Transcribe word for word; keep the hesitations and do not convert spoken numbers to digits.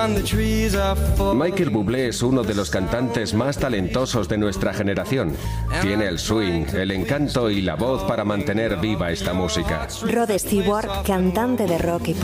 Michael Bublé es uno de los cantantes más talentosos de nuestra generación. Tiene el swing, el encanto y la voz para mantener viva esta música. Rod Stewart, cantante de rock y